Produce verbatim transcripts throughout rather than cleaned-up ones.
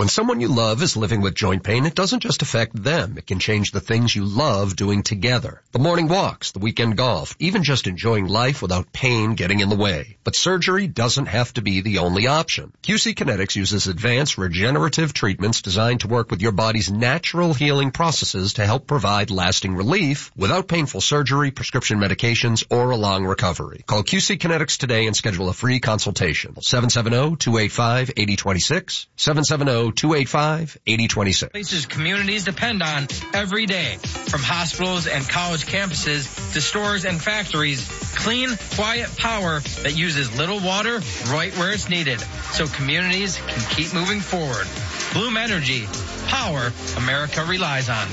When someone you love is living with joint pain, it doesn't just affect them. It can change the things you love doing together. The morning walks, the weekend golf, even just enjoying life without pain getting in the way. But surgery doesn't have to be the only option. Q C Kinetics uses advanced regenerative treatments designed to work with your body's natural healing processes to help provide lasting relief without painful surgery, prescription medications, or a long recovery. Call Q C Kinetics today and schedule a free consultation. seven seven zero, two eight five, eight zero two six, seven seven zero, two eight five, eight zero two six. Places communities depend on every day, from hospitals and college campuses to stores and factories. Clean, quiet power that uses little water right where it's needed, so communities can keep moving forward. Bloom Energy, power America relies on.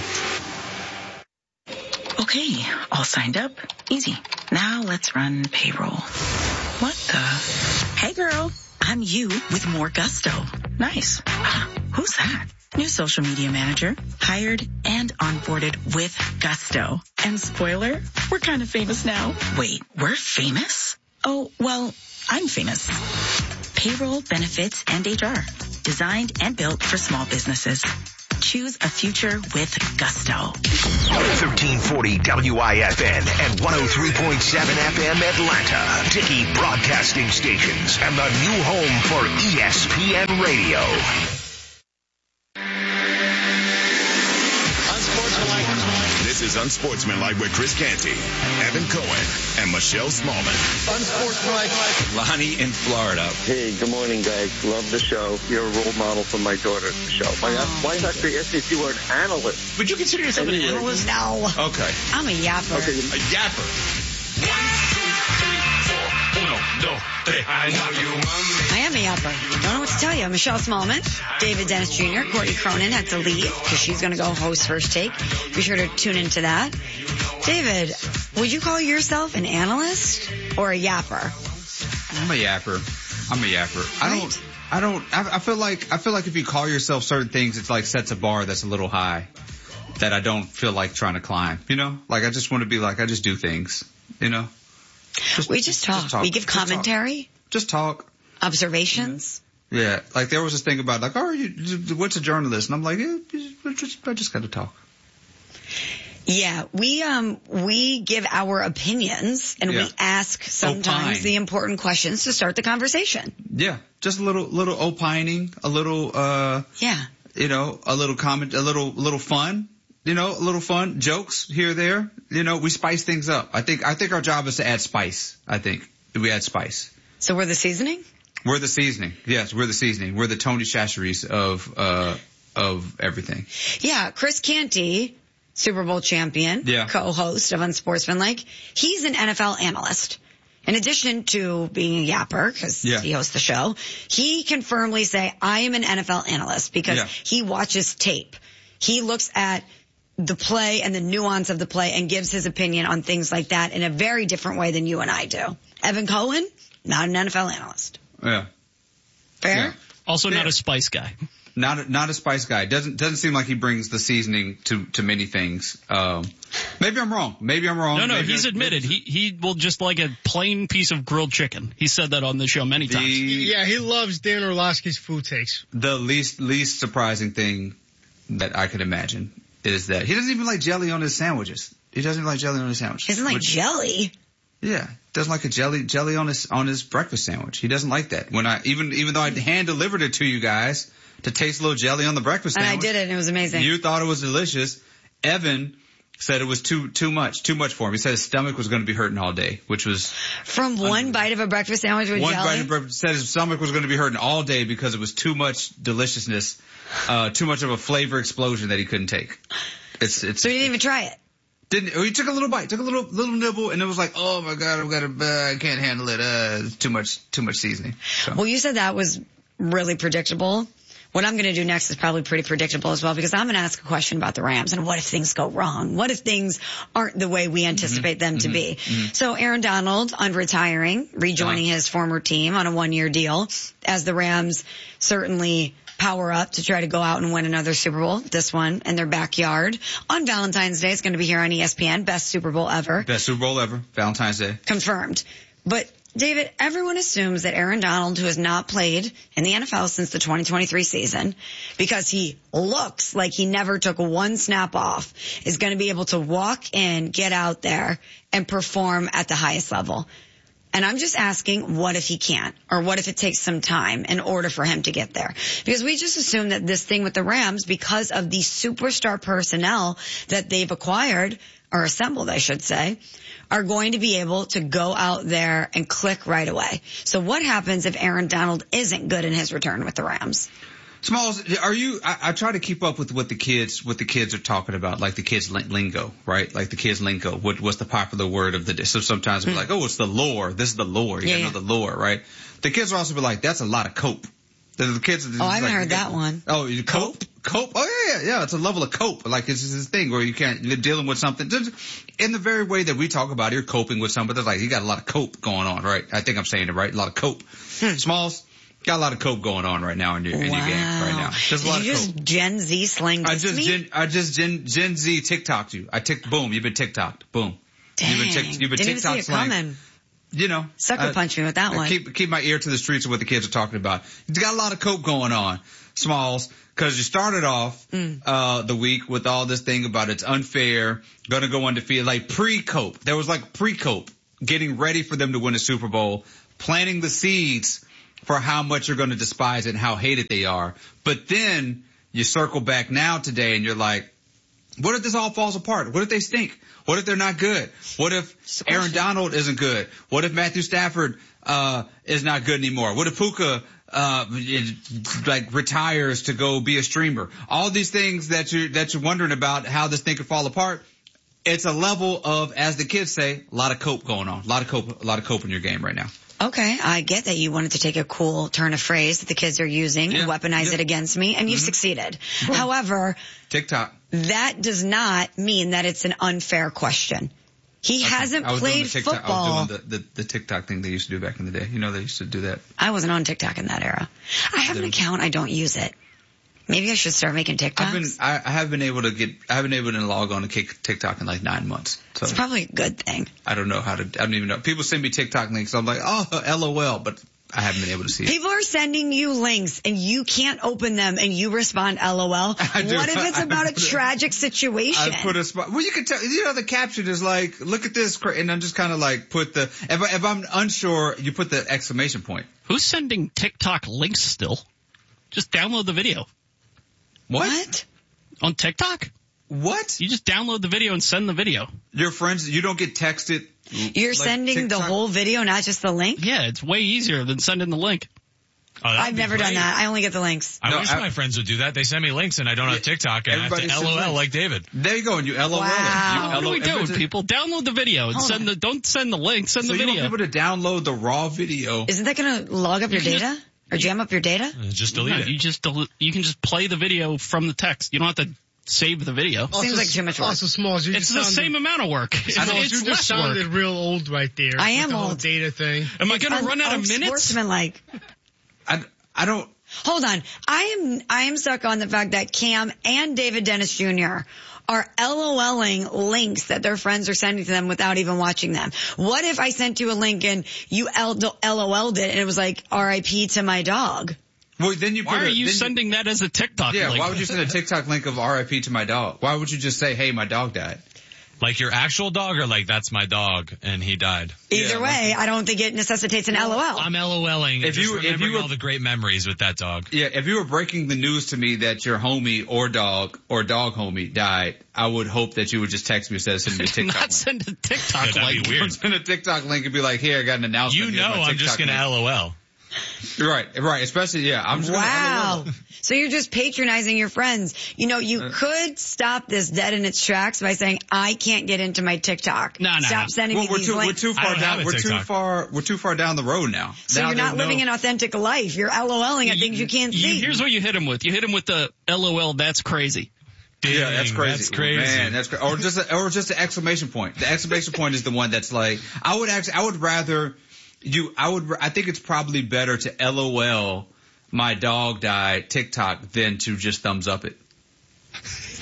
Okay, all signed up. Easy. Now let's run payroll. What the? Hey girl, I'm you with more gusto. Nice. Ah, who's that? New social media manager, hired and onboarded with gusto. And spoiler, we're kind of famous now. Wait, we're famous? Oh, well, I'm famous. Payroll, benefits, and H R. Designed and built for small businesses. Choose a future with gusto. thirteen forty W I F N and one oh three point seven F M Atlanta. Dickey Broadcasting Stations and the new home for E S P N Radio. This is Unsportsmanlike with Chris Canty, Evan Cohen, and Michelle Smallman. Unsportsmanlike. Lonnie in Florida. Hey, good morning, guys. Love the show. You're a role model for my daughter, Michelle. Why, Oh. why not they asked if you were an analyst? Would you consider yourself Anyway. an analyst? No. Okay. I'm a yapper. Okay. A yapper. I am a yapper. Don't know what to tell you. Michelle Smallman, David Dennis Junior, Courtney Cronin had to leave because she's going to go host First Take. Be sure to tune into that. David, would you call yourself an analyst or a yapper? I'm a yapper. I'm a yapper. I Right. don't, I don't, I, I feel like, I feel like if you call yourself certain things, it's like sets a bar that's a little high that I don't feel like trying to climb, you know? Like I just want to be like, I just do things, you know? Just, We just talk. just talk. We give Just talk. commentary, Just talk. observations. Yeah. Like there was this thing about like, oh, you, what's a journalist? And I'm like, yeah, just, I just got to talk. Yeah, we um we give our opinions and Yeah. we ask sometimes Opine. the important questions to start the conversation. Yeah. Just a little, little opining, a little, uh, Yeah. you know, a little comment, a little, little fun, you know, a little fun, jokes here, there. You know, we spice things up. I think, I think our job is to add spice. I think we add spice. So we're the seasoning? We're the seasoning. Yes, we're the seasoning. We're the Tony Chachere's of, uh, of everything. Yeah, Chris Canty, Super Bowl champion, Yeah. co-host of Unsportsmanlike. He's an N F L analyst. In addition to being a yapper, because Yeah. he hosts the show, he can firmly say, I am an N F L analyst because Yeah. he watches tape. He looks at the play and the nuance of the play and gives his opinion on things like that in a very different way than you and I do. Evan Cohen, not an N F L analyst. Yeah. Fair? Yeah. Also Yeah. not a spice guy. Not a, not a spice guy. Doesn't doesn't seem like he brings the seasoning to to many things. Um, maybe I'm wrong. Maybe I'm wrong. No, no, Maybe he's I- admitted. He he will just like a plain piece of grilled chicken. He said that on the show many times. The, Yeah, he loves Dan Orlovsky's food takes. the least least surprising thing that I could imagine is that he doesn't even like jelly on his sandwiches. He doesn't like jelly on his sandwiches. He doesn't like Which- jelly. Yeah, doesn't like a jelly jelly on his on his breakfast sandwich. He doesn't like that. When I even even though I hand delivered it to you guys to taste a little jelly on the breakfast And I sandwich, did it and it was amazing. you thought it was delicious. Evan said it was too too much, too much for him. He said his stomach was going to be hurting all day, which was From one bite of a breakfast sandwich with one jelly? bite of breakfast. Said his stomach was going to be hurting all day because it was too much deliciousness, uh, too much of a flavor explosion that he couldn't take. It's it's. So he didn't even try it. Didn't oh, he took a little bite, took a little little nibble, and it was like, oh my god, I've got to, uh, I can't handle it. Uh, it's too much, too much seasoning. So. Well, you said that was really predictable. What I'm going to do next is probably pretty predictable as well, because I'm going to ask a question about the Rams and what if things go wrong? What if things aren't the way we anticipate Mm-hmm. them to be? So Aaron Donald on retiring, rejoining his former team on a one-year deal, as the Rams certainly power up to try to go out and win another Super Bowl, this one in their backyard. On Valentine's Day, it's going to be here on E S P N, best Super Bowl ever. Best Super Bowl ever, Valentine's Day. Confirmed. But David, everyone assumes that Aaron Donald, who has not played in the N F L since the twenty twenty-three season, because he looks like he never took one snap off, is going to be able to walk in, get out there, and perform at the highest level. And I'm just asking, what if he can't? Or what if it takes some time in order for him to get there? Because we just assume that this thing with the Rams, because of the superstar personnel that they've acquired, or assembled, I should say, are going to be able to go out there and click right away. So what happens if Aaron Donald isn't good in his return with the Rams? Smalls, are you, I, I try to keep up with what the kids, what the kids are talking about, like the kids lingo, right? Like the kids lingo. What, what's the popular word of the day? So sometimes we're like, oh, it's the lore. This is the lore. You yeah, gotta know yeah. the lore, right? The kids will also be like, that's a lot of cope. The, the kids are Oh, I haven't like, heard that one. Oh, you cope? Cope? Oh, yeah, yeah, yeah. It's a level of cope. Like, it's this thing where you can't, you're dealing with something. Just in the very way that we talk about it, you're coping with something. There's like, you got a lot of cope going on, right? I think I'm saying it right. A lot of cope. Hmm. Smalls, got a lot of cope going on right now in your, in wow. your game right now. Just a Did lot you of just cope. Gen Z slang I this just, me? gen, I just Gen, Gen Z TikToked you. I tick, boom, you've been TikToked. Boom. Dang. You've been, tick, you've been Didn't TikTok even see it slang. coming. You know. Sucker uh, punch me with that one. Keep, keep my ear to the streets of what the kids are talking about. You got a lot of cope going on, Smalls, because you started off mm. uh the week with all this thing about it's unfair, gonna go undefeated, like pre-cope. There was like pre-cope, getting ready for them to win a Super Bowl, planting the seeds for how much you're going to despise it and how hated they are. But then you circle back now today and you're like, what if this all falls apart? What if they stink? What if they're not good? What if Aaron Donald isn't good? What if Matthew Stafford uh is not good anymore? What if Puka uh like retires to go be a streamer? All these things that you that you're wondering about how this thing could fall apart. It's a level of, as the kids say, a lot of cope going on. A lot of cope, a lot of cope in your game right now. Okay, I get that you wanted to take a cool turn of phrase that the kids are using yeah, and weaponize yeah. it against me, and you've mm-hmm. succeeded. Boom. However, TikTok. That does not mean that it's an unfair question. He okay. hasn't I was played doing the TikTok, football. I was doing the, the, the TikTok thing they used to do back in the day. You know, they used to do that. I wasn't on TikTok in that era. I have an account. I don't use it. Maybe I should start making TikToks. I've been, I, I have been able to get, I haven't been able to log on to TikTok in like nine months. So it's probably a good thing. I don't know how to, I don't even know. People send me TikTok links. I'm like, oh, LOL, but I haven't been able to see it. People are sending you links and you can't open them and you respond LOL. What if it's about a tragic situation? I put a spot. Well, you can tell, you know, the caption is like, look at this. And I'm just kind of like put the, if, I, if I'm unsure, you put the exclamation point. Who's sending TikTok links still? Just download the video. What? What? On TikTok? What? You just download the video and send the video. Your friends, you don't get texted. You're like sending TikTok? The whole video, not just the link? Yeah, it's way easier than sending the link. Oh, I've never great. done that. I only get the links. I no, wish I, my friends would do that. They send me links and I don't have TikTok and I have to LOL like David. There you go, and you LOL. Wow. What do we do with people? Download the video and Hold send on. the, don't send the link, send so the video. You want people to download the raw video. Isn't that going to log up your you data? Just, or jam up your data? Just delete no, it. You just delete, you can just play the video from the text. You don't have to save the video. Also, Seems like too much work. Also, Smalls, you it's just the sounded, same amount of work. It's, Smalls, it's you less just sounded work. real old right there. I am the old. Whole data thing. Am I going to run out of minutes? Sportsmanlike. I, I don't. Hold on. I am I am stuck on the fact that Cam and David Dennis Junior are LOLing links that their friends are sending to them without even watching them. What if I sent you a link and you LOL'd it and it was like R I P to my dog? Well, then you. Why put are a, you sending you, that as a TikTok yeah, link? Yeah, why would you send a TikTok link of R I P to my dog? Why would you just say, hey, my dog died? Like your actual dog or like that's my dog and he died? Either yeah, way, like, I don't think it necessitates an LOL. I'm LOLing. If just you, remembering if you were, all the great memories with that dog. Yeah, if you were breaking the news to me that your homie or dog or dog homie died, I would hope that you would just text me instead of sending me a TikTok Not link. send a TikTok yeah, link. That'd be weird. Send a TikTok link and be like, here, I got an announcement. You know I'm just going to LOL. Right, right. Especially, yeah. I'm just wow. So you're just patronizing your friends. You know, you uh, could stop this dead in its tracks by saying, I can't get into my TikTok. No, no. Stop sending well, me we're these too, links. We're too far down. We're too far, we're too far down the road now. So now you're not living no, an authentic life. You're LOLing at you, things you can't you, see. Here's what you hit him with. You hit him with the LOL, that's crazy. Dang, yeah, that's crazy. That's crazy. Man, that's crazy. Or just, a, or just an exclamation point. The exclamation point is the one that's like, I would actually, I would rather you, I would, I think it's probably better to LOL my dog died TikTok than to just thumbs up it.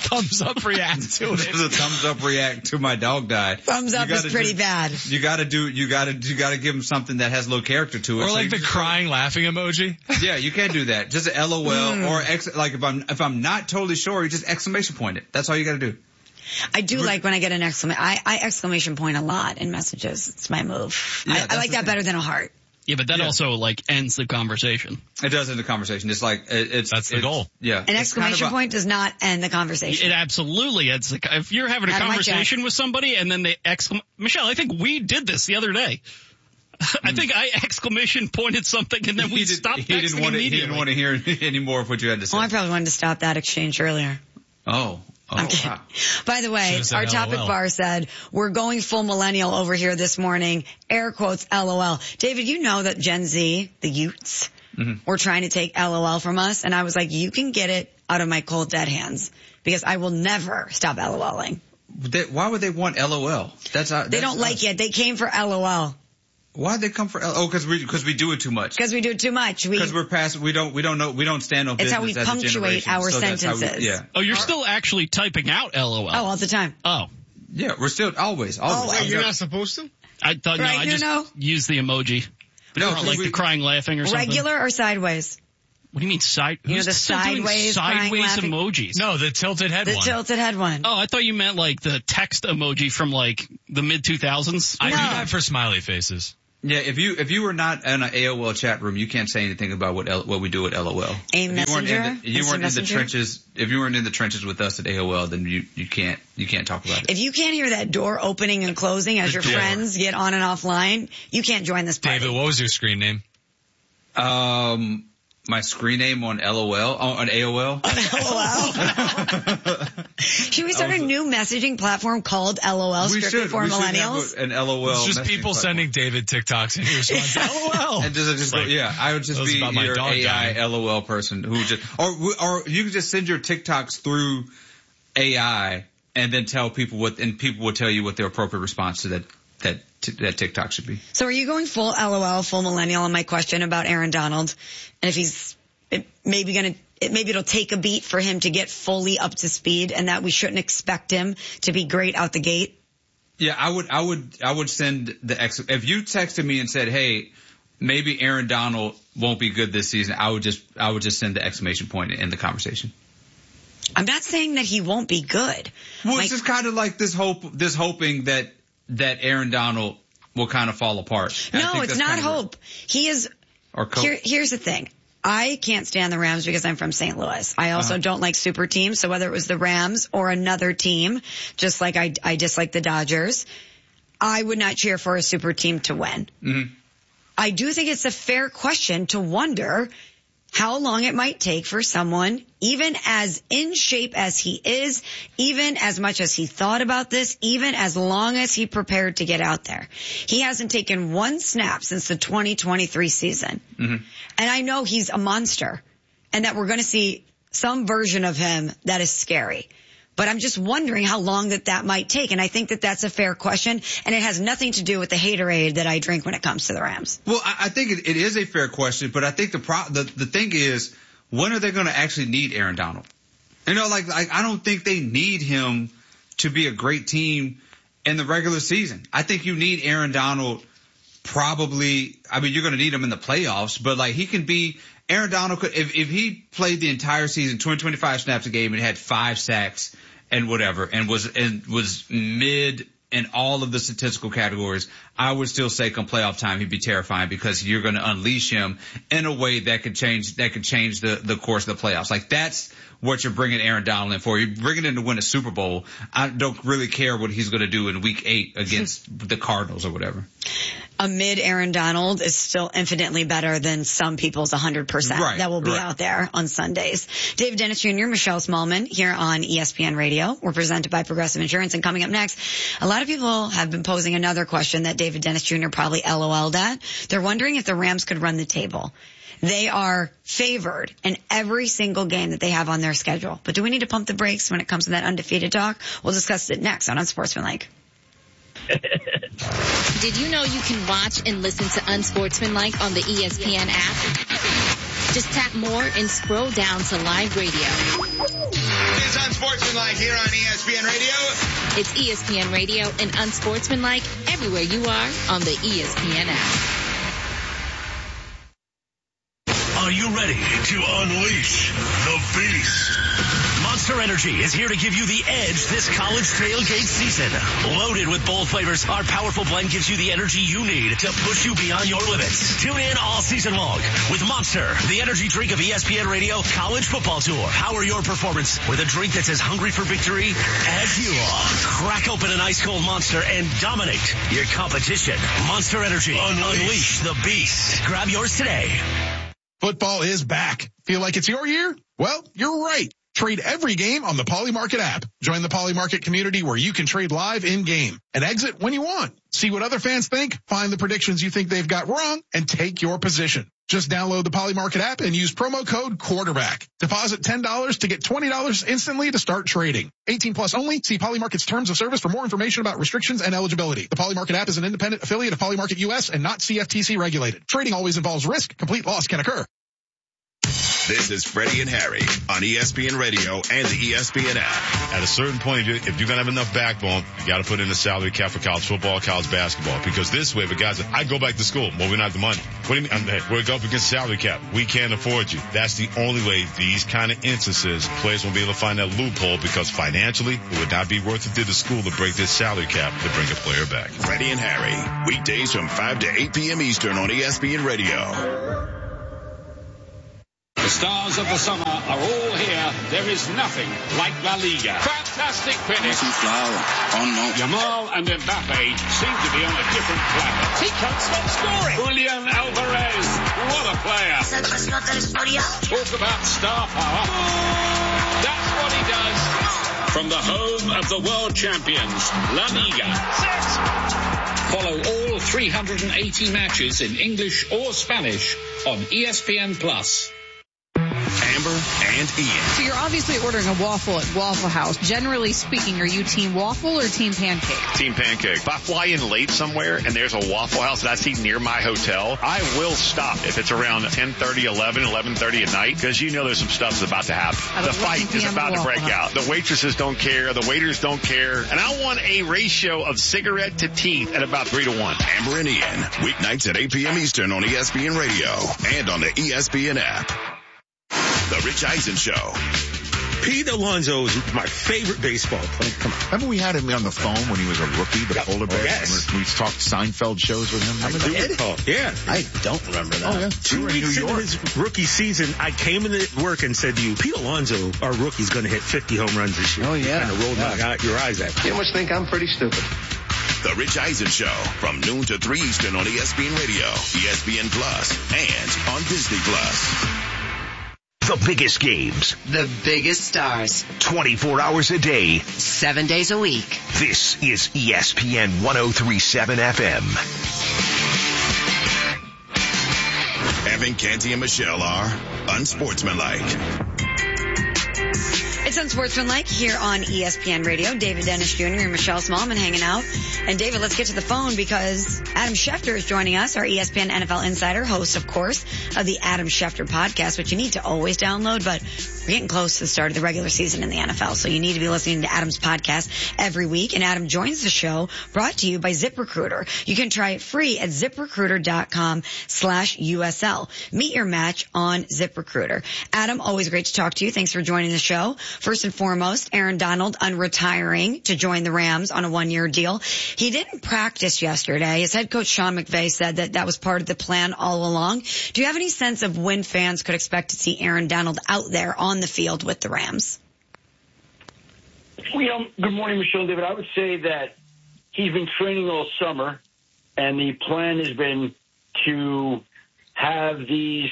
thumbs up react to it. There's a thumbs up react to my dog died. Thumbs up is pretty do, bad. You gotta do, you gotta, you gotta give him something that has a little character to it. Or so like the crying, laughing emoji. Yeah, you can't do that. Just an L O L mm. or ex, like if I'm, if I'm not totally sure, you just exclamation point it. That's all you gotta do. I do like when I get an exclamation, I, I exclamation point a lot in messages. It's my move. Yeah, I, I like that thing. Better than a heart. Yeah, but that yeah. also like ends the conversation. It does end the conversation. It's like it, it's that's the it's, goal. Yeah, an exclamation kind of a, point does not end the conversation. It absolutely ends the. If you're having a not conversation with somebody and then they exclam, Michelle, I think we did this the other day. I think I exclamation pointed something and then we he did, stopped he texting didn't want to, immediately. He didn't want to hear any more of what you had to say. Oh, I probably wanted to stop that exchange earlier. Oh. Oh, okay. Wow. By the way, our topic L O L. bar said, we're going full millennial over here this morning. Air quotes, L O L. David, you know that Gen Z, the Utes, mm-hmm. were trying to take L O L from us. And I was like, you can get it out of my cold dead hands because I will never stop LOLing. They, why would they want L O L? That's, uh, that's They don't us. like it. They came for L O L. Why'd they come for L O L? Oh, cause we, cause we do it too much. Cause we do it too much. We, Cause we're past, we don't, we don't know, we don't stand on business. It's how we as punctuate a our so sentences. We, yeah. Oh, you're still actually typing out L O L. Oh, all the time. Oh. Yeah, we're still, always, always. Oh, wait, you're not supposed to? I thought, right, no, I you just know? use the emoji. No, like we, the crying, laughing or something. Regular or sideways? What do you mean side? You know, Who's the still sideways, doing sideways crying, emojis? No, the tilted head the one. The tilted head one. Oh, I thought you meant like the text emoji from like the mid two thousands. I no. do that for smiley faces. Yeah, if you if you were not in an A O L chat room, you can't say anything about what L, what we do at L O L. A messenger. You weren't in the, you weren't in the trenches. If you weren't in the trenches with us at A O L, then you you can't you can't talk about it. If you can't hear that door opening and closing as the your door. friends get on and offline, you can't join this party. David, what was your screen name? Um, my screen name on L O L oh, on A O L. On L O L. Should we start a new messaging platform called L O L, strictly should. for we millennials? Should have an L O L. It's just people platform. sending David TikToks and he responds, L O L. And just, just like, yeah, I would just be about my your dog A I dying. L O L person who just, or or you can just send your TikToks through A I and then tell people what, and people will tell you what their appropriate response to that that that TikTok should be. So are you going full L O L, full millennial on my question about Aaron Donald? And if he's it maybe going to, it, maybe it'll take a beat for him to get fully up to speed and that we shouldn't expect him to be great out the gate? Yeah, I would, I would, I would send the ex, if you texted me and said, hey, maybe Aaron Donald won't be good this season, I would just, I would just send the exclamation point in the conversation. I'm not saying that he won't be good. Well, my, it's just kind of like this hope, this hoping that, that Aaron Donald will kind of fall apart. And no, it's not hope. He is, or co- here, here's the thing. I can't stand the Rams because I'm from Saint Louis. I also uh-huh. don't like super teams. So whether it was the Rams or another team, just like I, I dislike the Dodgers, I would not cheer for a super team to win. Mm-hmm. I do think it's a fair question to wonder how long it might take for someone, even as in shape as he is, even as much as he thought about this, even as long as he prepared to get out there. He hasn't taken one snap since the twenty twenty-three season. Mm-hmm. And I know he's a monster and that we're going to see some version of him that is scary. But I'm just wondering how long that that might take. And I think that that's a fair question. And it has nothing to do with the haterade that I drink when it comes to the Rams. Well, I, I think it, it is a fair question, but I think the pro, the, the thing is, when are they going to actually need Aaron Donald? You know, like, like, I don't think they need him to be a great team in the regular season. I think you need Aaron Donald probably, I mean, you're going to need him in the playoffs, but like he can be, Aaron Donald could, if, if he played the entire season, twenty, twenty-five snaps a game and had five sacks and whatever, and was, and was mid in all of the statistical categories, I would still say come playoff time, he'd be terrifying because you're going to unleash him in a way that could change, that could change the, the course of the playoffs. Like that's what you're bringing Aaron Donald in for. You're bringing him to win a Super Bowl. I don't really care what he's going to do in week eight against the Cardinals or whatever. A mid Aaron Donald is still infinitely better than some people's one hundred percent right, that will be right. out there on Sundays. David Dennis Junior, Michelle Smallman here on E S P N Radio. We're presented by Progressive Insurance. And coming up next, a lot of people have been posing another question that David Dennis Junior probably LOL'd at. They're wondering if the Rams could run the table. They are favored in every single game that they have on their schedule. But do we need to pump the brakes when it comes to that undefeated talk? We'll discuss it next on Unsportsmanlike. Did you know you can watch and listen to Unsportsmanlike on the E S P N app? Just tap more and scroll down to live radio. It's Unsportsmanlike here on E S P N Radio. It's E S P N Radio and Unsportsmanlike everywhere you are on the E S P N app. Are you ready to unleash the beast? Monster Energy is here to give you the edge this college tailgate season. Loaded with bold flavors, our powerful blend gives you the energy you need to push you beyond your limits. Tune in all season long with Monster, the energy drink of E S P N Radio College Football Tour. Power your performance with a drink that's as hungry for victory as you are. Crack open an ice cold Monster and dominate your competition. Monster Energy. Unleash, Unleash the beast. Grab yours today. Football is back. Feel like it's your year? Well, you're right. Trade every game on the Polymarket app. Join the Polymarket community where you can trade live in-game and exit when you want. See what other fans think, find the predictions you think they've got wrong, and take your position. Just download the Polymarket app and use promo code quarterback. Deposit ten dollars to get twenty dollars instantly to start trading. eighteen plus only. See Polymarket's terms of service for more information about restrictions and eligibility. The Polymarket app is an independent affiliate of Polymarket U S and not C F T C regulated. Trading always involves risk. Complete loss can occur. This is Freddie and Harry on E S P N Radio and the E S P N app. At a certain point, if you're going to have enough backbone, you got to put in a salary cap for college football, college basketball. Because this way, the guys, I go back to school. Well, we don't have the money. What do you mean? I'm, we're up against salary cap. We can't afford you. That's the only way these kind of instances, players won't be able to find that loophole because financially, it would not be worth it to the school to break this salary cap to bring a player back. Freddie and Harry, weekdays from five to eight p.m. Eastern on E S P N Radio. The stars of the summer are all here. There is nothing like La Liga. Fantastic finish. Oh no. Yamal and Mbappe seem to be on a different planet. He can't stop scoring. Julian Alvarez, what a player. Talk about star power. That's what he does. From the home of the world champions, La Liga. Follow all three hundred eighty matches in English or Spanish on E S P N Plus. Amber and Ian. So you're obviously ordering a waffle at Waffle House. Generally speaking, are you team waffle or team pancake? Team pancake. If I fly in late somewhere and there's a Waffle House that I see near my hotel, I will stop if it's around ten thirty, eleven, eleven thirty at night because you know there's some stuff's about to happen. The fight is about to break out. The waitresses don't care. The waiters don't care. And I want a ratio of cigarette to teeth at about three to one. Amber and Ian. Weeknights at eight p.m. Eastern on E S P N Radio and on the E S P N app. The Rich Eisen Show. Pete Alonso is my favorite baseball player. Come on. Remember we had him on the phone when he was a rookie, the yeah. polar bear? Oh, yes. We talked Seinfeld shows with him. I did? Oh, yeah. I don't remember that. Oh, yeah. Two weeks into his rookie season, I came into work and said to you, Pete Alonso, our rookie's going to hit fifty home runs this year. Oh, yeah. You kind of rolled yeah. your eyes at me. You must think I'm pretty stupid. The Rich Eisen Show from noon to three Eastern on E S P N Radio, E S P N Plus, and on Disney Plus. The biggest games. The biggest stars. twenty-four hours a day. Seven days a week. This is E S P N one oh three point seven F M. Evan, Canty, and Michelle are unsportsmanlike. It's Unsportsmanlike here on E S P N Radio. David Dennis Junior and Michelle Smallman hanging out. And David, let's get to the phone because Adam Schefter is joining us, our E S P N N F L insider, host, of course, of the Adam Schefter podcast, which you need to always download. But we're getting close to the start of the regular season in the N F L, so you need to be listening to Adam's podcast every week. And Adam joins the show brought to you by ZipRecruiter. You can try it free at ZipRecruiter.com slash USL. Meet your match on ZipRecruiter. Adam, always great to talk to you. Thanks for joining the show. First and foremost, Aaron Donald unretiring to join the Rams on a one-year deal. He didn't practice yesterday. His head coach Sean McVay said that that was part of the plan all along. Do you have any sense of when fans could expect to see Aaron Donald out there on the field with the Rams? Well, you know, good morning, Michelle and David. I would say that he's been training all summer, and the plan has been to have these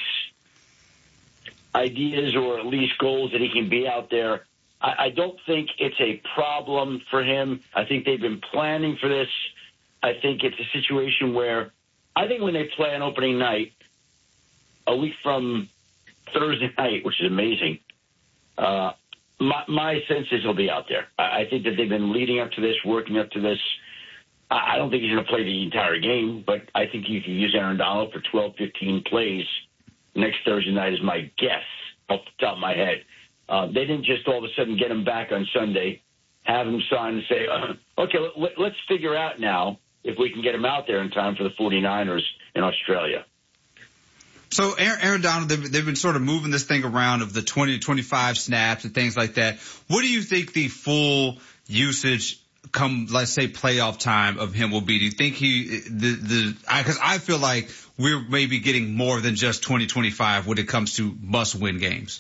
ideas or at least goals that he can be out there. I, I don't think it's a problem for him. I think they've been planning for this. I think it's a situation where I think when they play on opening night, a week from Thursday night, which is amazing, uh, my, my sense is he'll be out there. I, I think that they've been leading up to this, working up to this. I, I don't think he's going to play the entire game, but I think you can use Aaron Donald for twelve, fifteen plays next Thursday night is my guess off the top of my head. Uh, they didn't just all of a sudden get him back on Sunday, have him sign and say, uh, okay, let, let's figure out now if we can get him out there in time for the 49ers in Australia. So Aaron, Aaron Donald, they've, they've been sort of moving this thing around of the twenty to twenty-five snaps and things like that. What do you think the full usage come, let's say, playoff time of him will be? Do you think he, the, the, I, cause I feel like we're maybe getting more than just twenty, twenty-five when it comes to must win games.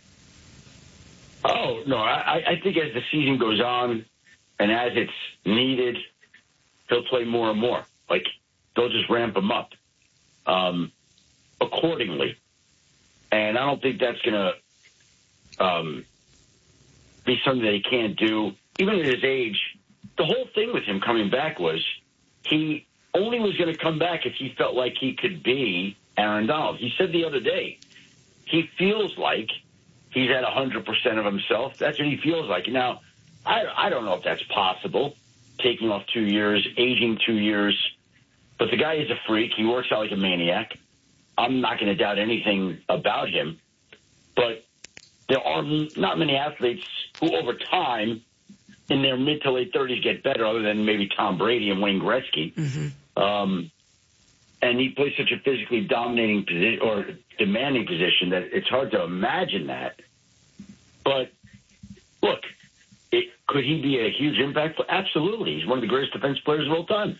Oh, no, I, I think as the season goes on and as it's needed, he'll play more and more. Like, they'll just ramp him up. Um, accordingly. And I don't think that's going to um, be something that he can't do. Even at his age, the whole thing with him coming back was he only was going to come back if he felt like he could be Aaron Donald. He said the other day, he feels like he's at one hundred percent of himself. That's what he feels like. Now, I, I don't know if that's possible, taking off two years, aging two years. But the guy is a freak. He works out like a maniac. I'm not going to doubt anything about him, but there are not many athletes who over time in their mid to late thirties get better other than maybe Tom Brady and Wayne Gretzky. Mm-hmm. Um, and he plays such a physically dominating position or demanding position that it's hard to imagine that. But look, it, could he be a huge impact? Absolutely. He's one of the greatest defense players of all time.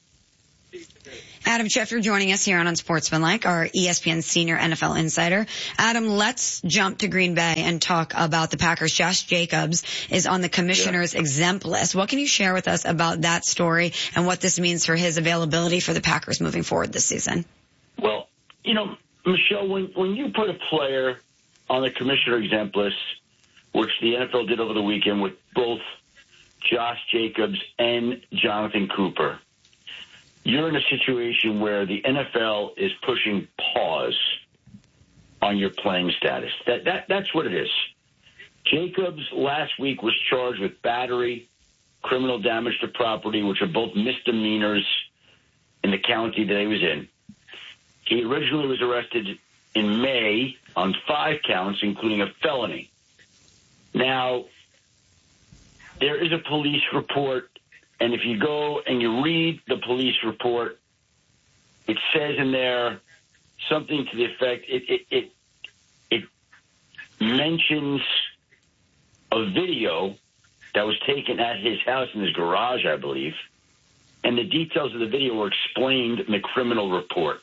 Adam Schefter joining us here on Unsportsmanlike, our E S P N senior N F L insider. Adam, let's jump to Green Bay and talk about the Packers. Josh Jacobs is on the commissioner's yeah. exempt list. What can you share with us about that story and what this means for his availability for the Packers moving forward this season? Well, you know, Michelle, when, when you put a player on the commissioner exempt list, which the N F L did over the weekend with both Josh Jacobs and Jonathan Cooper, you're in a situation where the N F L is pushing pause on your playing status. That that that's what it is. Jacobs last week was charged with battery, criminal damage to property, which are both misdemeanors in the county that he was in. He originally was arrested in May on five counts, including a felony. Now, there is a police report. And if you go and you read the police report, it says in there something to the effect, it, it, it, it mentions a video that was taken at his house in his garage, I believe. And the details of the video were explained in the criminal report.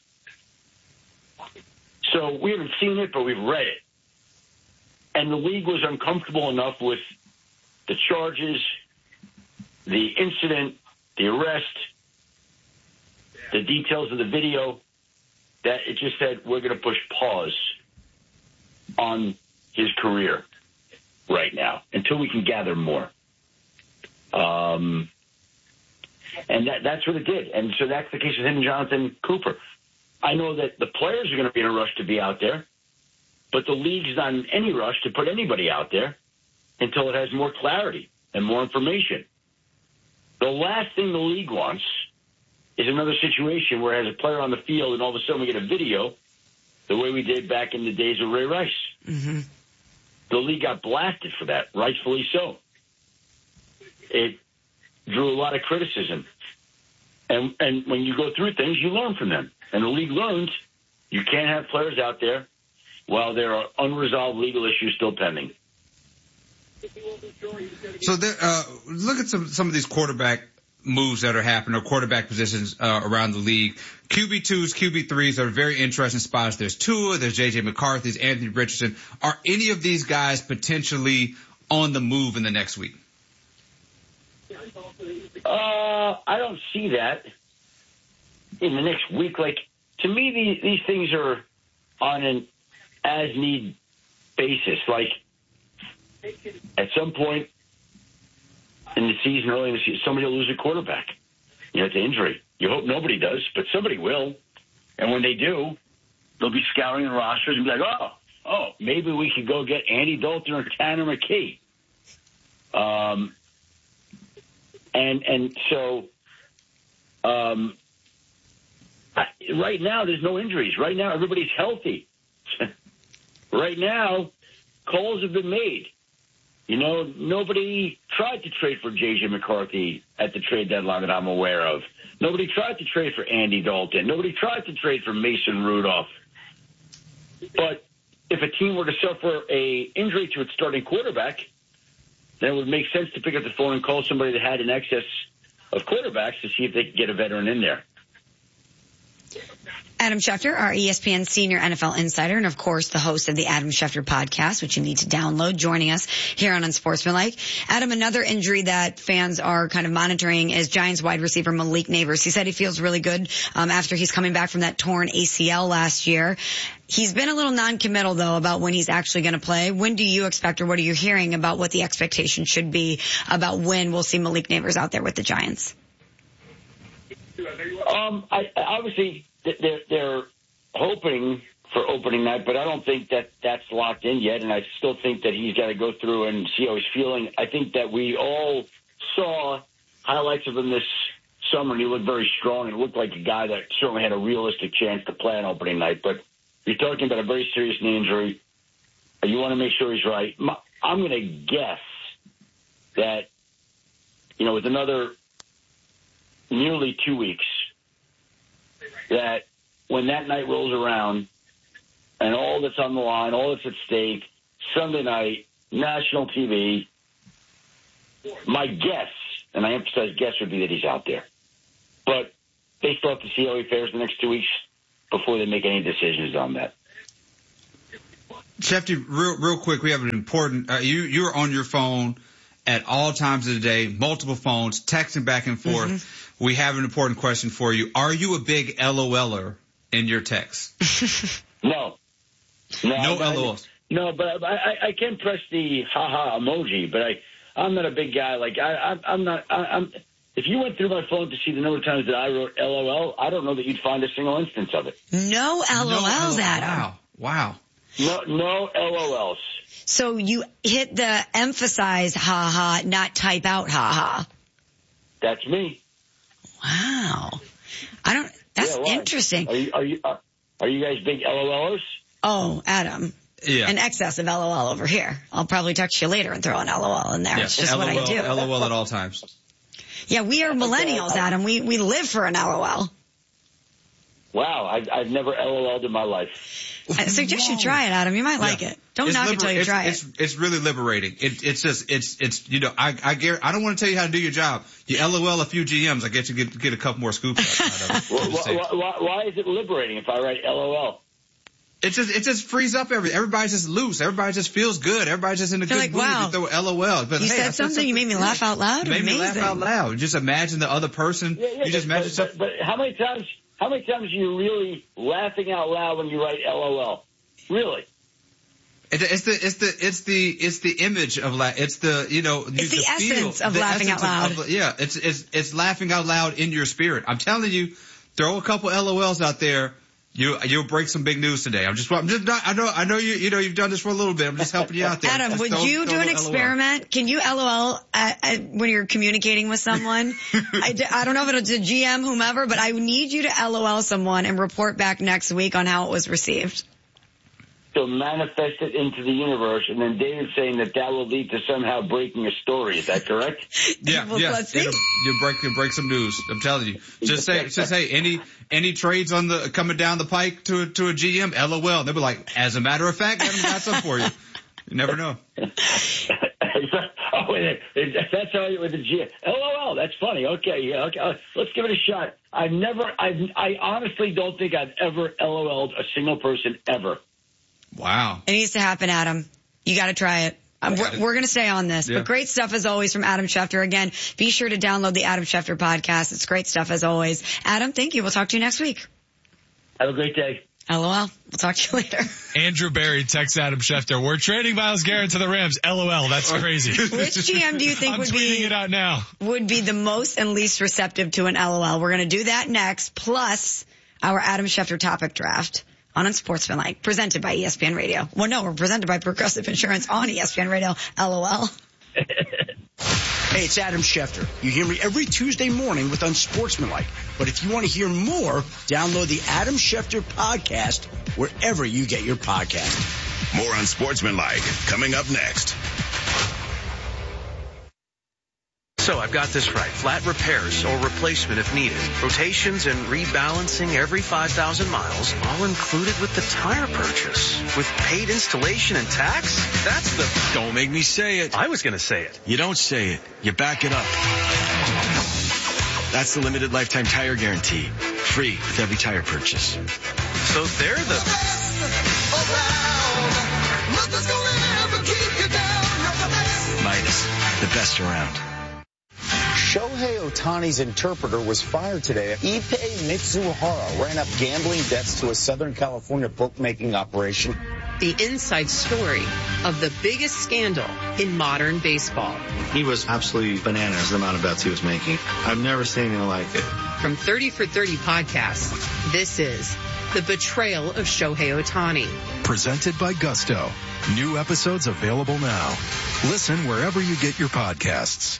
So we haven't seen it, but we've read it. And the league was uncomfortable enough with the charges, the incident, the arrest, the details of the video, that it just said, we're going to push pause on his career right now until we can gather more. Um, and that, that's what it did. And so that's the case with him and Jonathan Cooper. I know that the players are going to be in a rush to be out there, but the league's not in any rush to put anybody out there until it has more clarity and more information. The last thing the league wants is another situation where it has a player on the field and all of a sudden we get a video the way we did back in the days of Ray Rice. Mm-hmm. The league got blasted for that, rightfully so. It drew a lot of criticism. And, and when you go through things, you learn from them. And the league learns you can't have players out there while there are unresolved legal issues still pending. So there, uh, look at some some of these quarterback moves that are happening, or quarterback positions uh, around the league. Q B twos, Q B threes are very interesting spots. There's Tua, there's J J McCarthy, there's Anthony Richardson. Are any of these guys potentially on the move in the next week? Uh, I don't see that in the next week. Like, to me, these, these things are on an as-need basis. Like, at some point in the season, early in the season, somebody will lose a quarterback. You know, it's an injury. You hope nobody does, but somebody will. And when they do, they'll be scouring the rosters and be like, oh, oh, maybe we could go get Andy Dalton or Tanner McKee. Um, and and so um, I, right now there's no injuries. Right now everybody's healthy. right now, calls have been made. You know, nobody tried to trade for J J McCarthy at the trade deadline that I'm aware of. Nobody tried to trade for Andy Dalton. Nobody tried to trade for Mason Rudolph. But if a team were to suffer a injury to its starting quarterback, then it would make sense to pick up the phone and call somebody that had an excess of quarterbacks to see if they could get a veteran in there. Adam Schefter, our E S P N senior N F L insider, and of course the host of the Adam Schefter podcast, which you need to download, joining us here on Unsportsmanlike. Adam, another injury that fans are kind of monitoring is Giants wide receiver Malik Nabers. He said he feels really good um, after he's coming back from that torn A C L last year. He's been a little non-committal, though, about when he's actually going to play. When do you expect, or what are you hearing about what the expectation should be about when we'll see Malik Nabers out there with the Giants? Um, I, obviously, they're, they're hoping for opening night, but I don't think that that's locked in yet, and I still think that he's got to go through and see how he's feeling. I think that we all saw highlights of him this summer, and he looked very strong and looked like a guy that certainly had a realistic chance to play on opening night. But you're talking about a very serious knee injury. You want to make sure he's right. I'm going to guess that, you know, with another nearly two weeks, that when that night rolls around and all that's on the line, all that's at stake, Sunday night, national T V, my guess, and I emphasize guess, would be that he's out there. But they still have to see how he fares the next two weeks before they make any decisions on that. Shefty, real, real quick, we have an important, uh, you, you're on your phone at all times of the day, multiple phones, texting back and forth. Mm-hmm. We have an important question for you. Are you a big LOLer in your text? No. No, no I, L O Ls. No, but I, I can press the ha-ha emoji, but I, I'm not a big guy. Like, I, I, I'm not, I, I'm, if you went through my phone to see the number of times that I wrote L O L, I don't know that you'd find a single instance of it. No L O Ls, no, Adam. Wow. Wow. No, no L O Ls. So you hit the emphasize ha-ha, not type out ha-ha. That's me. Wow. I don't, that's yeah, interesting. Are you, are you, are, are you guys big LOLers? Oh, Adam. Yeah. An excess of L O L over here. I'll probably text you later and throw an L O L in there. Yeah. It's just L O L, what I do. L O L at all times. Yeah, we are millennials, Adam. We, we live for an L O L. Wow. I've, I've never L O L'd in my life. I suggest you try it, Adam. You might like yeah. it. Don't it's knock liber- it until you it's, try it's, it. It's really liberating. It, it's just, it's, it's, you know, I, I guarantee, I don't want to tell you how to do your job. You L O L a few G Ms, I get you get, get a couple more scoops out of it. why, why, why is it liberating if I write L O L? It just, it just frees up everything. Everybody's just loose. Everybody just feels good. Everybody's just in a They're good like, mood. wow. You throw L O L. But you hey, said, something, something, you made me laugh out loud. You made Amazing. me laugh out loud. Just imagine the other person. Yeah, yeah, you just but, imagine but, but, but how many times, how many times are you really laughing out loud when you write L O L? Really? It, it's the, it's the, it's the, it's the image of la- It's the, you know, it's the, the essence feel, of the laughing essence out loud. Of, of, yeah, it's, it's, it's laughing out loud in your spirit. I'm telling you, throw a couple L O Ls out there. You, you'll break some big news today. I'm just, I'm just not, I know, I know you, you know, you've done this for a little bit. I'm just helping you out there. Adam, just would throw, you throw do an L O L. experiment? Can you L O L at, at, when you're communicating with someone? I, d- I don't know if it's a G M, whomever, but I need you to L O L someone and report back next week on how it was received. So manifest it into the universe, and then David's saying that that will lead to somehow breaking a story. Is that correct? Yeah, well, yeah. let's see. You break, you break some news. I'm telling you. Just say, just say any, any trades on the coming down the pike to to a G M, L O L. They'll be like, as a matter of fact, Adam got some for you. You never know. Oh, wait, that's how you with the G M. L O L. That's funny. Okay, yeah. Okay, uh, let's give it a shot. I've never, I've, I honestly don't think I've ever L O L'd a single person ever. Wow. It needs to happen, Adam. You got to try it. Um, we're, we're going to stay on this. Yeah. But great stuff as always from Adam Schefter. Again, be sure to download the Adam Schefter podcast. It's great stuff as always. Adam, thank you. We'll talk to you next week. Have a great day. L O L. We'll talk to you later. Andrew Barry texts Adam Schefter. We're trading Myles Garrett to the Rams. L O L. That's crazy. Which G M do you think I'm would tweeting be it out now. would be the most and least receptive to an L O L? We're going to do that next, plus our Adam Schefter topic draft on Unsportsmanlike, presented by E S P N Radio. Well, no, we're presented by Progressive Insurance on E S P N Radio. L O L. Hey, it's Adam Schefter. You hear me every Tuesday morning with Unsportsmanlike. But if you want to hear more, download the Adam Schefter podcast wherever you get your podcast. More Unsportsmanlike coming up next. So I've got this right. Flat repairs or replacement if needed. Rotations and rebalancing every five thousand miles, all included with the tire purchase. With paid installation and tax? That's the... Don't make me say it. I was going to say it. You don't say it. You back it up. That's the limited lifetime tire guarantee. Free with every tire purchase. So they're the... Midas, the best around. Shohei Ohtani's interpreter was fired today. Ippei Mitsuhara ran up gambling debts to a Southern California bookmaking operation. The inside story of the biggest scandal in modern baseball. He was absolutely bananas, the amount of bets he was making. I've never seen anything like it. From thirty for thirty podcasts, this is The Betrayal of Shohei Ohtani. Presented by Gusto. New episodes available now. Listen wherever you get your podcasts.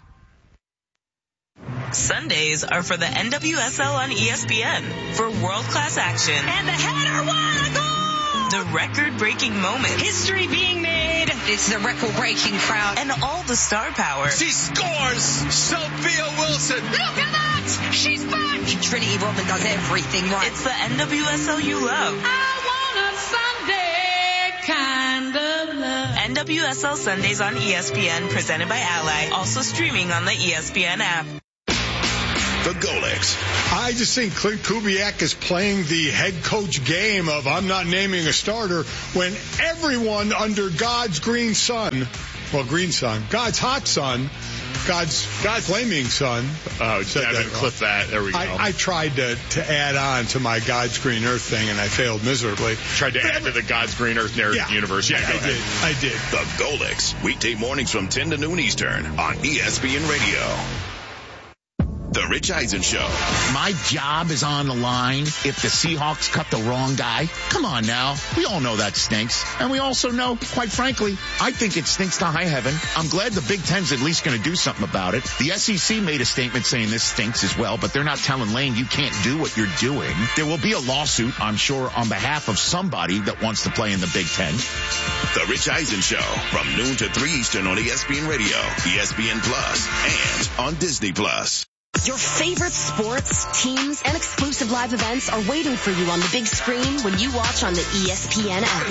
Sundays are for the N W S L on E S P N for world-class action. And the header won a goal! The record-breaking moment. History being made. It's the record-breaking crowd. And all the star power. She scores! Sophia Wilson! Look at that! She's back! Trinity Rodman does everything right. It's the N W S L you love. I want a Sunday kind of love. N W S L Sundays on E S P N, presented by Ally. Also streaming on the E S P N app. The Golics. I just think Clint Kubiak is playing the head coach game of I'm not naming a starter when everyone under God's green sun, well, green sun, God's hot sun, God's God's flaming sun. Oh, Devin, clip that. There we go. I, I tried to, to add on to my God's green earth thing, and I failed miserably. Tried to but add to the God's green earth narrative yeah, universe. Yeah, I did. I did. The Golics. Weekday mornings from ten to noon Eastern on E S P N Radio. The Rich Eisen Show. My job is on the line if the Seahawks cut the wrong guy. Come on now. We all know that stinks. And we also know, quite frankly, I think it stinks to high heaven. I'm glad the Big Ten's at least going to do something about it. The S E C made a statement saying this stinks as well, but they're not telling Lane you can't do what you're doing. There will be a lawsuit, I'm sure, on behalf of somebody that wants to play in the Big Ten. The Rich Eisen Show from noon to three Eastern on E S P N Radio, E S P N Plus, and on Disney Plus. Your favorite sports, teams, and exclusive live events are waiting for you on the big screen when you watch on the E S P N app.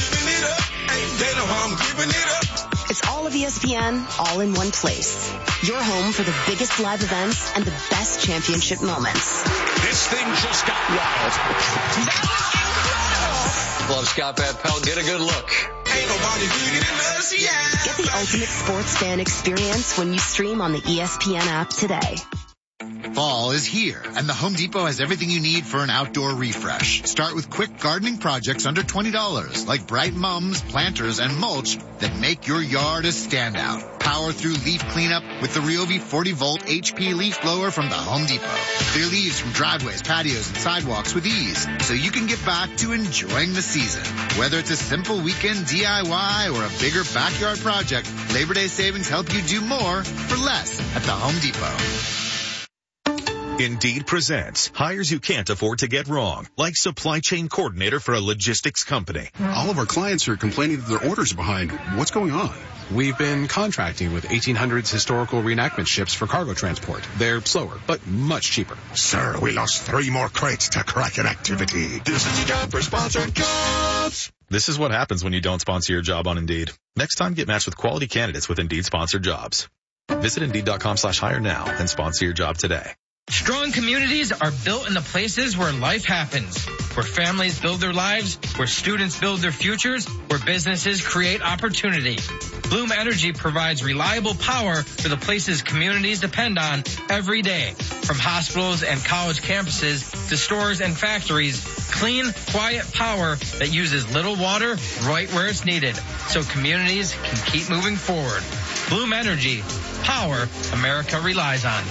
It's all of E S P N, all in one place. Your home for the biggest live events and the best championship moments. This thing just got wild. Love Scott Van Pelt. Get a good look. Ain't nobody bigger than us, yeah. Get the ultimate sports fan experience when you stream on the E S P N app today. Fall is here, and the Home Depot has everything you need for an outdoor refresh. Start with quick gardening projects under twenty dollars, like bright mums, planters, and mulch that make your yard a standout. Power through leaf cleanup with the Ryobi forty volt H P leaf blower from the Home Depot. Clear leaves from driveways, patios, and sidewalks with ease, so you can get back to enjoying the season. Whether it's a simple weekend D I Y or a bigger backyard project, Labor Day savings help you do more for less at the Home Depot. Indeed presents hires you can't afford to get wrong, like supply chain coordinator for a logistics company. All of our clients are complaining that their orders are behind. What's going on? We've been contracting with eighteen hundreds historical reenactment ships for cargo transport. They're slower, but much cheaper. Sir, we lost three more crates to Kraken activity. This is a job for sponsored jobs. This is what happens when you don't sponsor your job on Indeed. Next time, get matched with quality candidates with Indeed sponsored jobs. Visit Indeed.com slash hire now and sponsor your job today. Strong communities are built in the places where life happens, where families build their lives, where students build their futures, where businesses create opportunity. Bloom Energy provides reliable power for the places communities depend on every day. From hospitals and college campuses to stores and factories, clean, quiet power that uses little water right where it's needed, so communities can keep moving forward. Bloom Energy, power America relies on.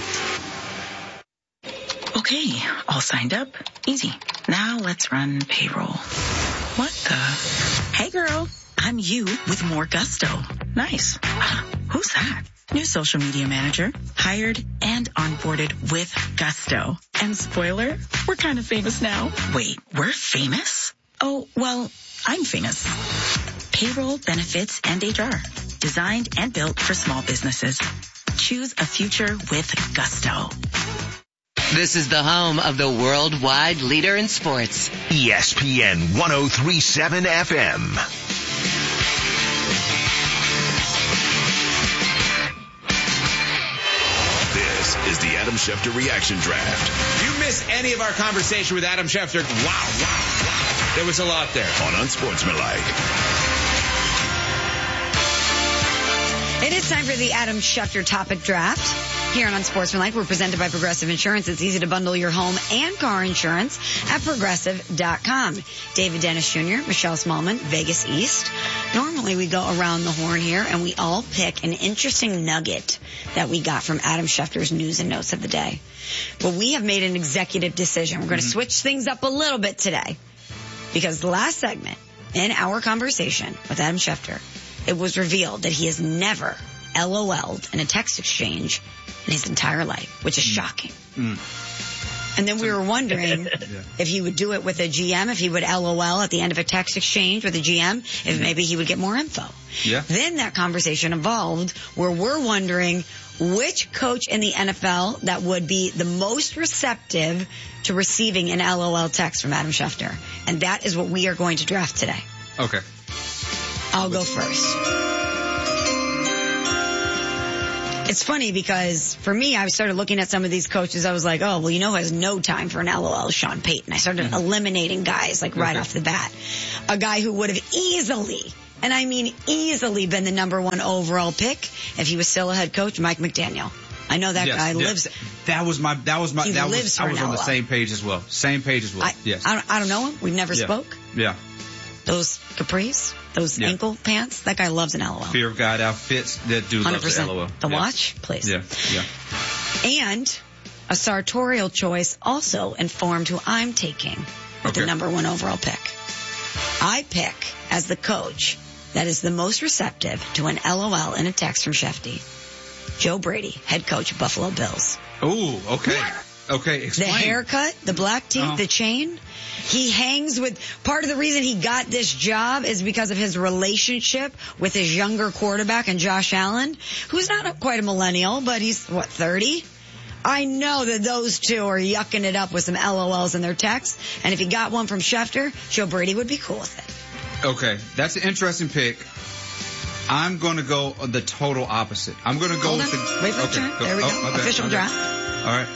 Okay, all signed up. Easy. Now let's run payroll. What the? Hey girl, I'm you with more gusto. Nice. Who's that? New social media manager, hired and onboarded with gusto. And spoiler, we're kind of famous now. Wait, we're famous? Oh, well, I'm famous. Payroll, benefits, and H R. Designed and built for small businesses. Choose a future with gusto. This is the home of the worldwide leader in sports. E S P N one oh three point seven F M. This is the Adam Schefter Reaction Draft. If you miss any of our conversation with Adam Schefter, wow, wow, wow. There was a lot there. On Unsportsmanlike. It is time for the Adam Schefter topic draft. Here on Unsportsmanlike, we're presented by Progressive Insurance. It's easy to bundle your home and car insurance at progressive dot com. David Dennis Junior, Michelle Smallman, Vegas East. Normally we go around the horn here and we all pick an interesting nugget that we got from Adam Schefter's news and notes of the day. But we have made an executive decision. We're going to mm-hmm. switch things up a little bit today because the last segment in our conversation with Adam Schefter, it was revealed that he has never LOL'd in a text exchange in his entire life, which is shocking. Mm. And then we were wondering yeah. if he would do it with a G M, if he would LOL at the end of a text exchange with a G M, if mm-hmm. maybe he would get more info. Yeah. Then that conversation evolved where we're wondering which coach in the N F L that would be the most receptive to receiving an LOL text from Adam Schefter. And that is what we are going to draft today. Okay. I'll go first. It's funny because for me, I started looking at some of these coaches. I was like, oh, well, you know who has no time for an LOL is Sean Payton. I started mm-hmm. eliminating guys like right okay. off the bat. A guy who would have easily, and I mean easily, been the number one overall pick if he was still a head coach, Mike McDaniel. I know that yes, guy yes. lives. That was my. That was my. He that lives was. for I was an on L O L. the same page as well. Same page as well. I, yes. I don't, I don't know him. We've never yeah. spoke. Yeah. Those capris, those yeah. ankle pants. That guy loves an L O L. Fear of God outfits. That dude one hundred percent. loves the L O L. The yeah. watch, please. Yeah. Yeah. And a sartorial choice also informed who I'm taking with okay. the number one overall pick. I pick as the coach that is the most receptive to an LOL in a text from Shefty, Joe Brady, head coach of Buffalo Bills. Ooh, okay. What? Okay, explain. The haircut, the black teeth, oh. the chain. He hangs with, part of the reason he got this job is because of his relationship with his younger quarterback and Josh Allen, who's not quite a millennial, but he's, what, thirty? I know that those two are yucking it up with some LOLs in their texts, and if he got one from Schefter, Joe Brady would be cool with it. Okay, that's an interesting pick. I'm going to go the total opposite. I'm going to go Hold with on. the... Wait for okay, the turn. go. There we go. Oh, Official okay. draft. All right.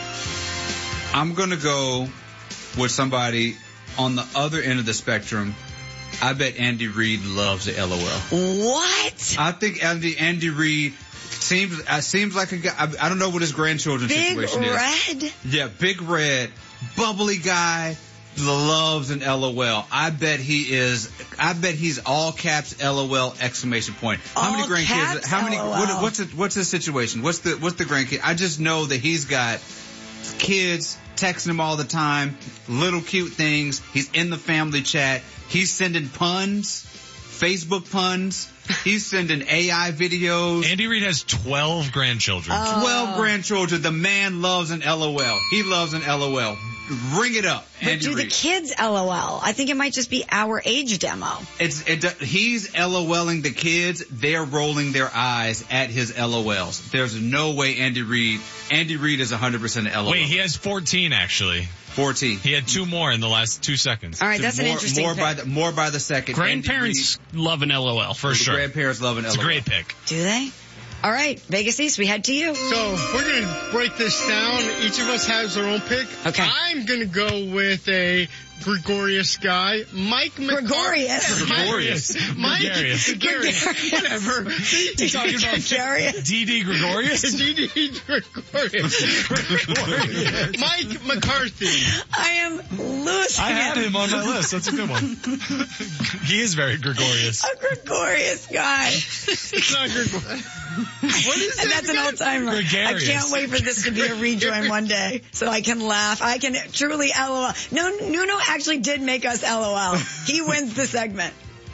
I'm going to go with somebody on the other end of the spectrum. I bet Andy Reid loves the LOL. What? I think Andy, Andy Reid seems uh, seems like a guy. I, I don't know what his grandchildren's Big situation red? is. Yeah, big red, bubbly guy, loves an LOL. I bet he is. I bet he's all caps LOL exclamation point. How all many grandkids? Caps How many? LOL. What, what's the, what's his situation? What's the what's the grandkid? I just know that he's got kids texting him all the time, little cute things. He's in the family chat. He's sending puns, Facebook puns. He's sending A I videos. Andy Reid has twelve grandchildren. Oh. twelve grandchildren. The man loves an LOL. He loves an LOL. Ring it up, But Andy do Reid. the kids LOL? I think it might just be our age demo. It's it, he's LOLing the kids. They're rolling their eyes at his LOLs. There's no way Andy Reid. Andy Reid is one hundred percent LOL. Wait, he has fourteen actually. fourteen. He had two more in the last two seconds. All right, that's more, an interesting more pick. by the more by the second. Grandparents love an LOL for the sure. Grandparents love an It's LOL. a great pick. Do they? All right, Vegas East, we head to you. So we're going to break this down. Each of us has our own pick. Okay. I'm going to go with a Gregorius guy. Mike McCarthy. Gregorius. Gregorius. Mike. Gregorius. Gregorius. Whatever. You talking about D D Gregorius? D D Gregorius. Gregorius. Mike McCarthy. I am losing I had him. him on my list. That's a good one. He is very Gregorius. A Gregorius guy. It's not Gregorius. What is And that that's an guy? old timer. I Gregarious. can't wait for this to be a rejoin one day so I can laugh. I can truly LOL. No, Nuno actually did make us LOL. He wins the segment.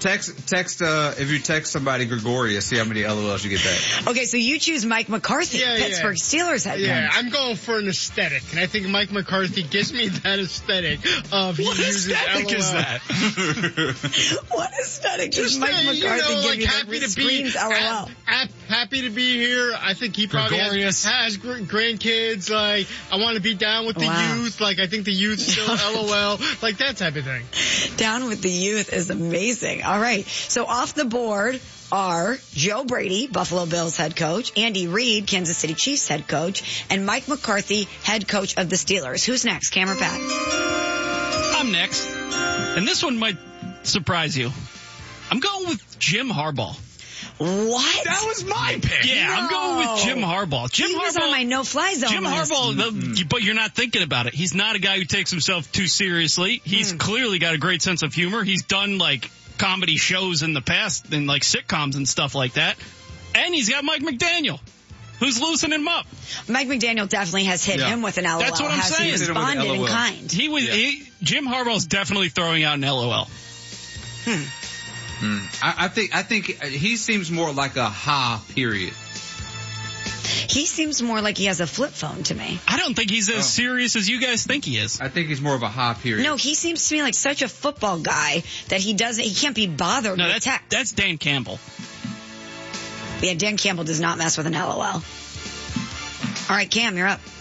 Text, text. Uh, if you text somebody Gregorius, see how many L O Ls you get back. Okay, so you choose Mike McCarthy, Yeah, yeah. Pittsburgh Steelers head coach. Yeah, I'm going for an aesthetic, and I think Mike McCarthy gives me that aesthetic of he What uses aesthetic L O L. is that? What aesthetic does Just Mike uh, McCarthy you know, give like you happy that to be screams L O L? hap- hap- happy to be here. I think he probably has, Gregorius. has gr- grandkids. Like, I want to be down with the Wow. youth. Like, I think the youth still L O L. Like that type of thing. Down with the youth is amazing. All right. So off the board are Joe Brady, Buffalo Bills head coach, Andy Reid, Kansas City Chiefs head coach, and Mike McCarthy, head coach of the Steelers. Who's next? Cam or Pat? I'm next. And this one might surprise you. I'm going with Jim Harbaugh. What? That was my pick. Yeah, No. I'm going with Jim Harbaugh. Jim he was Harbaugh on my no-fly zone Jim list. Harbaugh, the, but you're not thinking about it. He's not a guy who takes himself too seriously. He's Hmm. clearly got a great sense of humor. He's done like comedy shows in the past and like sitcoms and stuff like that. And he's got Mike McDaniel, who's loosening him up. Mike McDaniel definitely has hit Yeah. him with an L O L. That's what I'm has saying. He Hit him with an responded in L O L. kind. He was Yeah. he, Jim Harbaugh's definitely throwing out an L O L. Hmm. Mm. I, I think. I think he seems more like a ha. Period. He seems more like he has a flip phone to me. I don't think he's as Oh. serious as you guys think he is. I think he's more of a ha. Period. No, he seems to me like such a football guy that he doesn't, he can't be bothered No, with that's text. that's Dan Campbell. Yeah, Dan Campbell does not mess with an L O L. All right, Cam, you're up.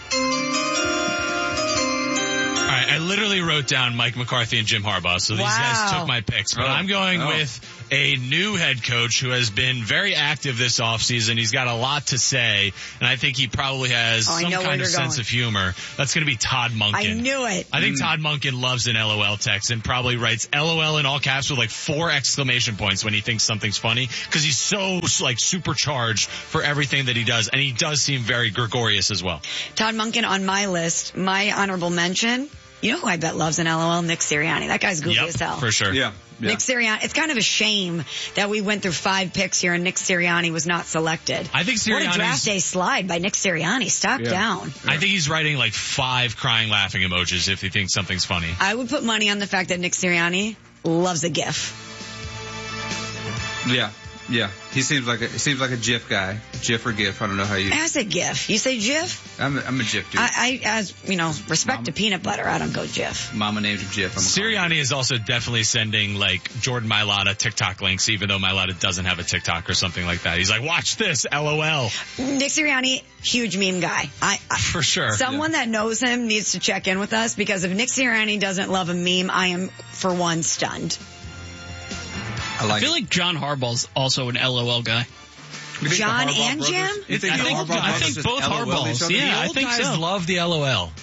All right, I literally wrote down Mike McCarthy and Jim Harbaugh, so these Wow. guys took my picks. But Oh. I'm going Oh. with a new head coach who has been very active this offseason. He's got a lot to say, and I think he probably has Oh, I some know where kind of you're sense going. of humor. That's going to be Todd Monken. I knew it. I think Mm. Todd Monken loves an L O L text and probably writes L O L in all caps with like four exclamation points when he thinks something's funny because he's so like supercharged for everything that he does, and he does seem very gregarious as well. Todd Monken on my list. My honorable mention, you know who I bet loves an L O L? Nick Sirianni. That guy's goofy Yep, as hell. for sure. Yeah. yeah. Nick Sirianni. It's kind of a shame that we went through five picks here and Nick Sirianni was not selected. I think What a Sirianni's- draft day slide by Nick Sirianni. Stop Yeah. down. I think he's writing like five crying laughing emojis if he thinks something's funny. I would put money on the fact that Nick Sirianni loves a GIF. Yeah. Yeah. He seems like a he seems like a GIF guy. GIF or GIF. I don't know how you. As a GIF. You say GIF? I'm a, I'm a GIF dude. I, I, as, you know, respect to peanut butter, I don't go GIF. Mama named him GIF. I'm Sirianni is also definitely sending like Jordan Mailata TikTok links, even though Mailata doesn't have a TikTok or something like that. He's like, watch this, L O L. Nick Sirianni, huge meme guy. I, I For sure. Someone that knows him needs to check in with us because if Nick Sirianni doesn't love a meme, I am, for one, stunned. I, like I feel like John Harbaugh's also an L O L guy. John and Jim? You think I the think- Harbaugh I brothers think just both L O L each Harbaughs. other? Yeah, the I old think guys so. love the L O L.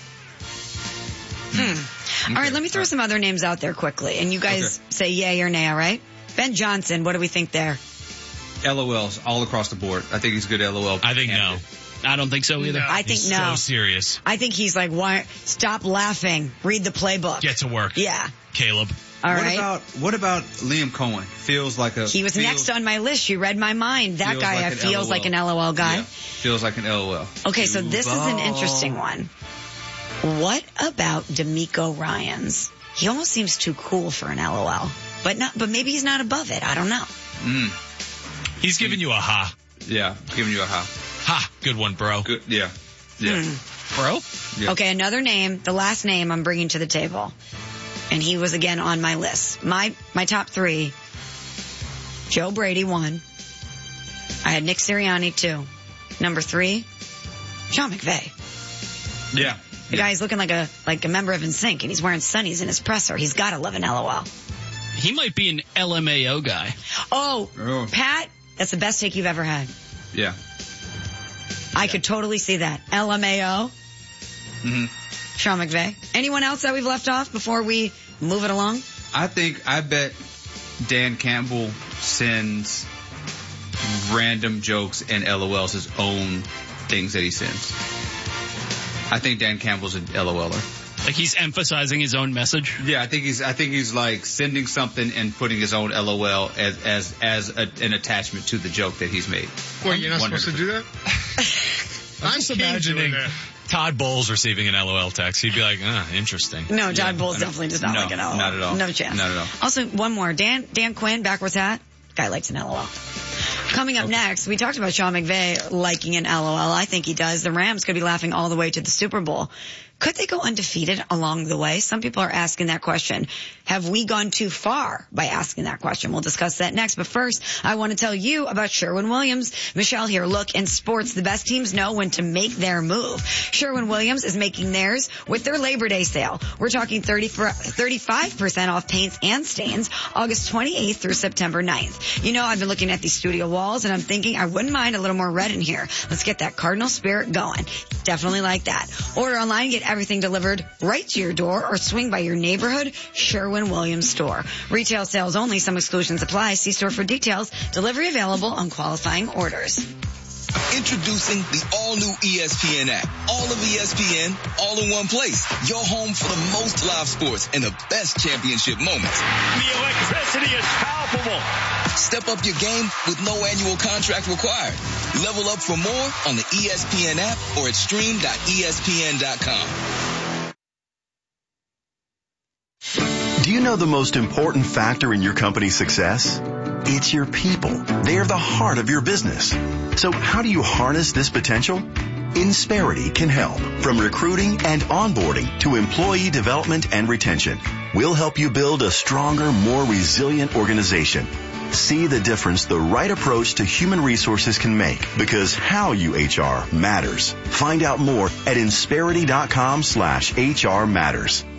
Hmm. All right, let me throw some other names out there quickly, and you guys say yay or nay, all right? Ben Johnson, what do we think there? L O Ls all across the board. I think he's good L O L. I think no. I don't think so either. I think He's no. so serious. I think he's like, why? Stop laughing. Read the playbook. Get to work. Yeah. Caleb. All what right. about what about Liam Cohen? Feels like a He was feels, next on my list. You read my mind. That feels guy like I an feels L O L. like an L O L guy. Yeah, feels like an L O L. Okay, so this is an Duval. interesting one. What about D'Amico Ryans? He almost seems too cool for an L O L, but not. But maybe he's not above it. I don't know. Mm. He's giving you a ha. Yeah, giving you a ha. Ha. Good one, bro. Good. Yeah. Yeah. Hmm. Bro? Yeah. Okay, another name, the last name I'm bringing to the table. And he was again on my list. My my top three, Joe Brady one. I had Nick Sirianni two. Number three, Sean McVay. Yeah. The guy's looking like a like a member of N Sync, and he's wearing sunnies in his presser. He's got to love an L O L. He might be an L M A O guy. Oh, Oh. Pat, that's the best take you've ever had. Yeah. I could totally see that. L M A O, hmm Sean McVay. Anyone else that we've left off before we move it along? I think I bet Dan Campbell sends random jokes and L O Ls his own things that he sends. I think Dan Campbell's an L O Ler. Like he's emphasizing his own message. Yeah, I think he's I think he's like sending something and putting his own L O L as as as a, an attachment to the joke that he's made. Wait, you're not Wonderful. supposed to do that? I'm just imagining Todd Bowles receiving an LOL text. He'd be like, uh, interesting. No, Todd Yeah. Bowles definitely does not No, like an LOL. not at all. No chance. Not at all. Also, one more. Dan Dan Quinn, backwards hat. Guy likes an LOL. Coming up next, we talked about Sean McVay liking an LOL. I think he does. The Rams could be laughing all the way to the Super Bowl. Could they go undefeated along the way? Some people are asking that question. Have we gone too far by asking that question? We'll discuss that next. But first, I want to tell you about Sherwin-Williams. Michelle here. Look, in sports, the best teams know when to make their move. Sherwin-Williams is making theirs with their Labor Day sale. We're talking thirty, thirty-five percent off paints and stains August twenty-eighth through September ninth. You know, I've been looking at these studio walls and I'm thinking I wouldn't mind a little more red in here. Let's get that Cardinal spirit going. Definitely like that. Order online, get everything delivered right to your door, or swing by your neighborhood Sherwin-Williams store. Retail sales only. Some exclusions apply. See store for details. Delivery available on qualifying orders. Introducing the all-new E S P N app. All of E S P N, all in one place. Your home for the most live sports and the best championship moments. The electricity is palpable. Step up your game with no annual contract required. Level up for more on the E S P N app or at stream dot E S P N dot com. Do you know the most important factor in your company's success? It's your people. They are the heart of your business. So how do you harness this potential? Insperity can help. From recruiting and onboarding to employee development and retention, we'll help you build a stronger, more resilient organization. See the difference the right approach to human resources can make, because how you H R matters. Find out more at insperity dot com slash H R matters.